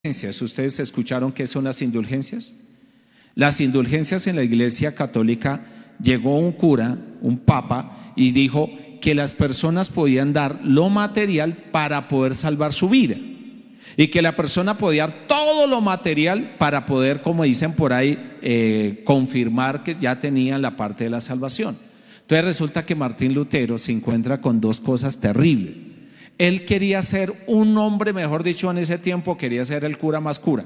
indulgencias. ¿Ustedes escucharon qué son las indulgencias? Las indulgencias en la Iglesia Católica, llegó un cura, un papa, y dijo que las personas podían dar lo material para poder salvar su vida, y que la persona podía dar todo lo material para poder, como dicen por ahí, confirmar que ya tenían la parte de la salvación. Entonces resulta que Martín Lutero se encuentra con dos cosas terribles. Él quería ser un hombre, mejor dicho, en ese tiempo quería ser el cura más cura.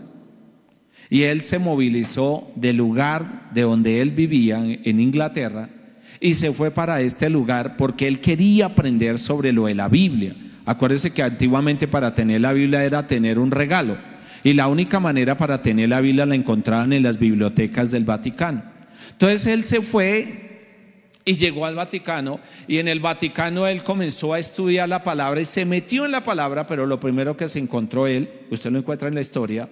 Y él se movilizó del lugar de donde él vivía, en Inglaterra, y se fue para este lugar porque él quería aprender sobre lo de la Biblia. Acuérdense que antiguamente para tener la Biblia era tener un regalo, y la única manera para tener la Biblia la encontraban en las bibliotecas del Vaticano. Entonces él se fue y llegó al Vaticano, y en el Vaticano él comenzó a estudiar la palabra y se metió en la palabra, pero lo primero que se encontró él, usted lo encuentra en la historia,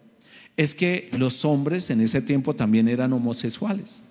es que los hombres en ese tiempo también eran homosexuales.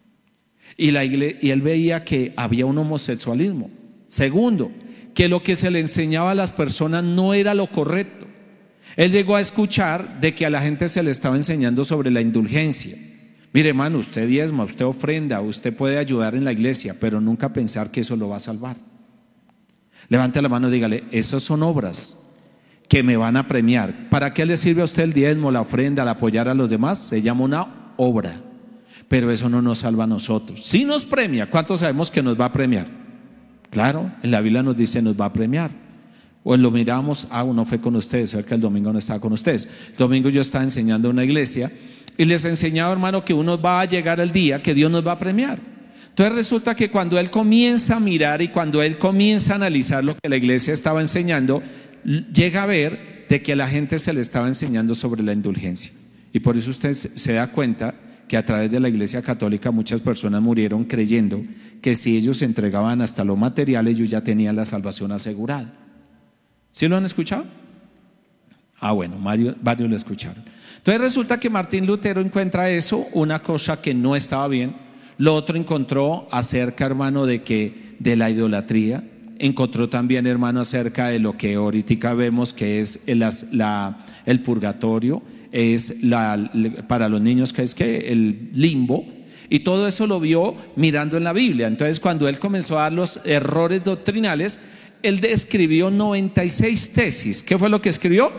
Y él veía que había un homosexualismo. Segundo, que lo que se le enseñaba a las personas no era lo correcto. Él llegó a escuchar de que a la gente se le estaba enseñando sobre la indulgencia. Mire, hermano, usted diezma, usted ofrenda, usted puede ayudar en la iglesia, pero nunca pensar que eso lo va a salvar. Levante la mano y dígale: esas son obras que me van a premiar. ¿Para qué le sirve a usted el diezmo, la ofrenda, el apoyar a los demás? Se llama una obra, pero eso no nos salva a nosotros. Si nos premia, ¿cuántos sabemos que nos va a premiar? Claro, en la Biblia nos dice nos va a premiar. O lo miramos, uno fue con ustedes, sé que el domingo no estaba con ustedes. El domingo yo estaba enseñando en una iglesia y les enseñaba, hermano, que uno va a llegar al día que Dios nos va a premiar. Entonces resulta que cuando él comienza a mirar y cuando él comienza a analizar lo que la iglesia estaba enseñando, llega a ver de que a la gente se le estaba enseñando sobre la indulgencia. Y por eso usted se da cuenta que a través de la Iglesia Católica muchas personas murieron creyendo que si ellos se entregaban hasta lo material, ellos ya tenían la salvación asegurada. ¿Sí lo han escuchado? Bueno, varios lo escucharon. Entonces resulta que Martín Lutero encuentra eso, una cosa que no estaba bien. Lo otro encontró acerca, hermano, de la idolatría. Encontró también, hermano, acerca de lo que ahorita vemos que es el purgatorio, es para los niños que es el limbo, y todo eso lo vio mirando en la Biblia. Entonces cuando él comenzó a dar los errores doctrinales, él escribió 96 tesis. ¿Qué fue lo que escribió?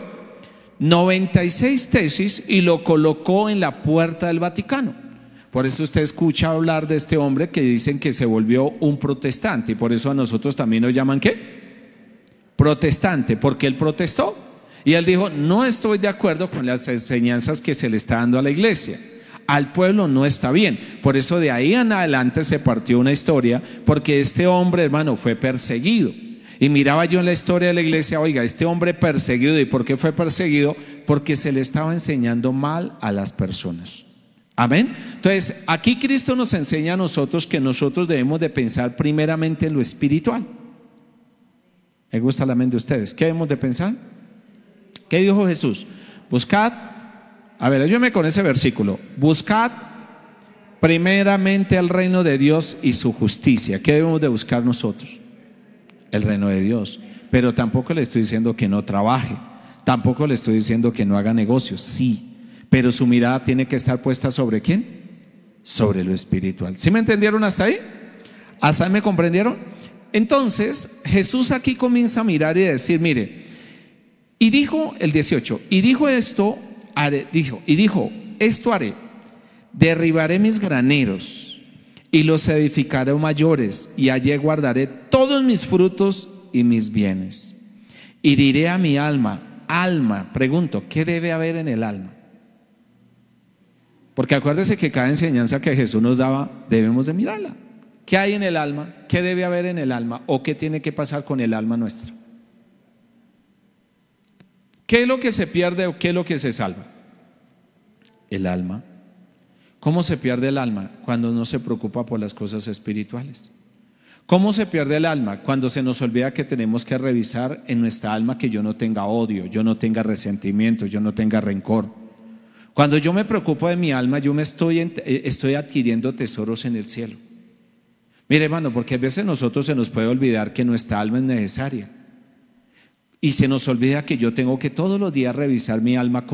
96 tesis, y lo colocó en la puerta del Vaticano. Por eso usted escucha hablar de este hombre que dicen que se volvió un protestante, y por eso a nosotros también nos llaman ¿qué? Protestante, porque él protestó. Y él dijo: no estoy de acuerdo con las enseñanzas que se le está dando a la iglesia, al pueblo no está bien. Por eso de ahí en adelante se partió una historia, porque este hombre, hermano, fue perseguido. Y miraba yo en la historia de la iglesia, oiga, este hombre perseguido. ¿Y por qué fue perseguido? Porque se le estaba enseñando mal a las personas. Amén. Entonces aquí Cristo nos enseña a nosotros que nosotros debemos de pensar primeramente en lo espiritual. Me gusta la mente de ustedes. ¿Qué debemos de pensar? ¿Qué dijo Jesús? Buscad, ayúdame con ese versículo. Buscad primeramente el reino de Dios y su justicia. ¿Qué debemos de buscar nosotros? El reino de Dios. Pero tampoco le estoy diciendo que no trabaje, tampoco le estoy diciendo que no haga negocios, sí, pero su mirada tiene que estar puesta ¿sobre quién? Sobre lo espiritual. ¿Sí me entendieron hasta ahí? ¿Hasta ahí me comprendieron? Entonces Jesús aquí comienza a mirar y a decir, mire, y dijo el 18, y dijo esto haré, esto haré: derribaré mis graneros y los edificaré mayores, y allí guardaré todos mis frutos y mis bienes. Y diré a mi alma, pregunto, ¿qué debe haber en el alma? Porque acuérdese que cada enseñanza que Jesús nos daba debemos de mirarla. ¿Qué hay en el alma? ¿Qué debe haber en el alma? ¿O qué tiene que pasar con el alma nuestra? ¿Qué es lo que se pierde o qué es lo que se salva? El alma. ¿Cómo se pierde el alma? Cuando no se preocupa por las cosas espirituales. ¿Cómo se pierde el alma? Cuando se nos olvida que tenemos que revisar en nuestra alma que yo no tenga odio, yo no tenga resentimiento, yo no tenga rencor. Cuando yo me preocupo de mi alma, yo estoy adquiriendo tesoros en el cielo. Mire, hermano, porque a veces nosotros se nos puede olvidar que nuestra alma es necesaria. Y se nos olvida que yo tengo que todos los días revisar mi alma